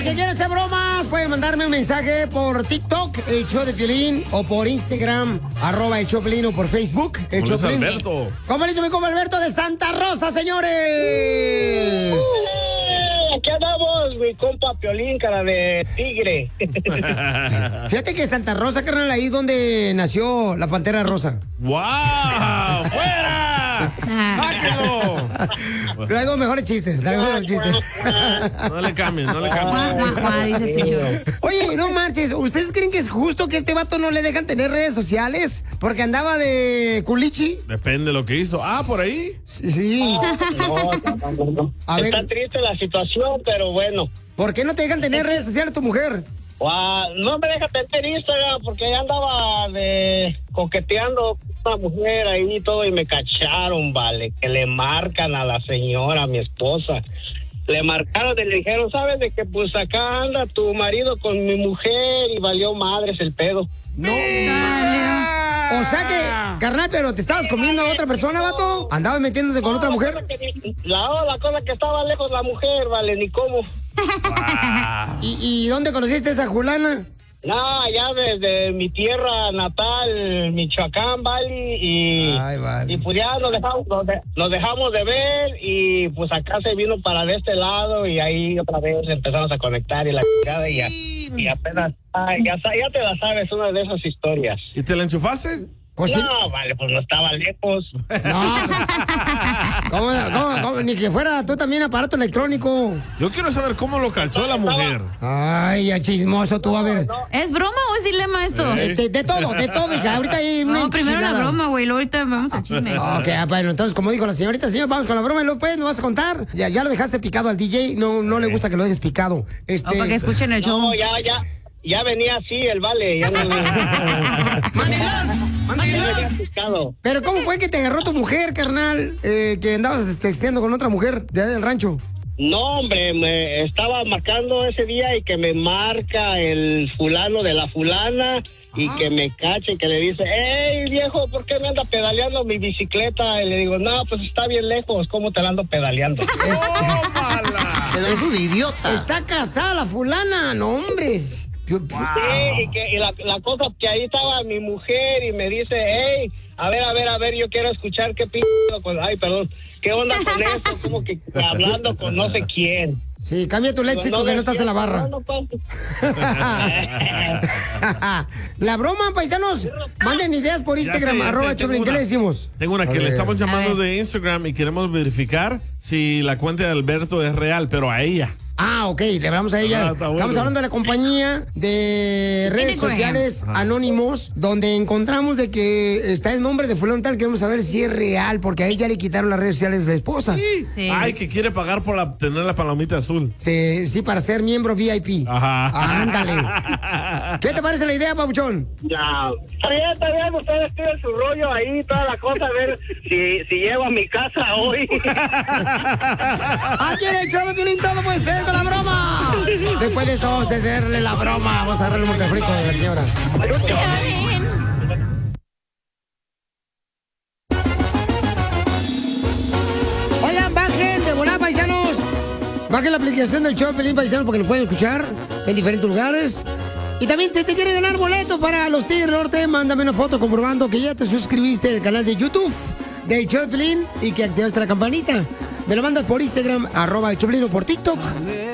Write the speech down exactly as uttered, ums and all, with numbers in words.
que quieran hacer bromas, pueden mandarme un mensaje por TikTok, el show de Piolín, o por Instagram, arroba el show de Piolín, o por Facebook, el show de Piolín. Alberto. ¿Cómo le hizo mi compa Alberto de Santa Rosa, señores? Uh, aquí andamos, mi compa Piolín, cara de tigre. Fíjate que Santa Rosa, carnal, ahí donde nació la Pantera Rosa. ¡Wow! ¡Fuera! ¡Sáquenlo! Traigo mejores chistes, traigo mejores chistes. No le cambien, no le cambien. Dice el señor. Oye, no marches, ¿ustedes creen que es justo que este vato no le dejan tener redes sociales? Porque andaba de culichi. Depende de lo que hizo. Ah, ¿por ahí? Sí. sí. No, no, no, no. A Está ver. triste la situación, pero bueno. ¿Por qué no te dejan tener redes sociales tu mujer? Ah, no me deja tener Instagram porque ella andaba de coqueteando con una mujer ahí y todo y me cacharon, vale, que le marcan a la señora, a mi esposa. Le marcaron y le dijeron, ¿sabes de que pues acá anda tu marido con mi mujer? Y valió madres el pedo. No. O sea que, carnal, pero te estabas comiendo a otra persona, vato. ¿Andabas metiéndote con No, otra la mujer? cosa que ni- La, la cosa que estaba lejos la mujer, vale, ni cómo. ¿Y, y dónde conociste a esa Julana? No, ya desde mi tierra natal, Michoacán, vale, y, Ay, vale. y pues ya nos dejamos, nos, de- nos dejamos de ver y pues acá se vino para de este lado y ahí otra vez empezamos a conectar y la chingada y, ya, y apenas, ay, ya, sa- ya te la sabes, una de esas historias. ¿Y te la enchufaste? Pues sí. No, vale, pues no estaba lejos. No. ¿Cómo, cómo, cómo? Ni que fuera tú también aparato electrónico. Yo quiero saber cómo lo calzó la mujer. Ay, ya chismoso tú, a ver. ¿Es broma o es dilema esto? Este, de todo, de todo, hija. Ahorita hay una No, primero la enchilada. broma, güey, luego ahorita vamos al chisme. Ok, ah, bueno, entonces, como dijo la señorita, señor, vamos con la broma y luego pues nos vas a contar. Ya, ya lo dejaste picado al D J, no, no le gusta que lo dejes picado. Este... O para que escuchen el show. No, ya, ya, ya venía así el vale, ya no. ¡Mandilón! Ya venía pescado. Pero ¿cómo fue que te agarró tu mujer, carnal? Eh, que andabas texteando con otra mujer de allá del rancho. No, hombre, me estaba marcando ese día y que me marca el fulano de la fulana y Ajá. que me cache y que le dice, hey viejo, ¿por qué me anda pedaleando mi bicicleta? Y le digo, no, pues está bien lejos, ¿cómo te la ando pedaleando? Es un idiota. Está casada la fulana, no, hombre. Sí, y, que, y la, la cosa que ahí estaba mi mujer y me dice, hey, a ver, a ver, a ver, yo quiero escuchar qué p... con, ay, perdón, qué onda con eso, como que hablando con no sé quién. Sí, cambia tu léxico que no estás en la barra. No, no, no. La broma, paisanos, manden ideas por Ya Instagram, sé, ya arroba sé, tengo Choplin. ¿Qué una. le decimos? Tengo una A que le ver. estamos llamando A ver. de Instagram y queremos verificar si la cuenta de Alberto es real, pero a ella. Ah, ok, le hablamos a ella. Ah, está bueno. Estamos hablando de la compañía de redes Instagram. sociales anónimos, donde encontramos de que está el nombre de fulano tal. Queremos saber si es real, porque a ella le quitaron las redes sociales de la esposa. Sí, Sí. Ay, que quiere pagar por la- tener la palomita azul. sí, para ser miembro V I P. Ajá. Ándale. ¿Qué te parece la idea, Pabuchón? Ya, está bien, está bien, ustedes tienen su rollo ahí, toda la cosa, a ver si, si llego a mi casa hoy. Aquí en el show de Piolín todo puede ser con la broma. Después de eso vamos a hacerle la broma. Vamos a agarrarle un mortefrico de la señora. Oigan, bajen de volada, paisanos. Bajen la aplicación del show de Piolín, paisanos, porque lo pueden escuchar en diferentes lugares. Y también, si te quiere ganar boletos para los Tigres del Norte, mándame una foto comprobando que ya te suscribiste al canal de YouTube del show de Piolín y que activaste la campanita. Me lo mandas por Instagram, arroba el Choplin, o por TikTok.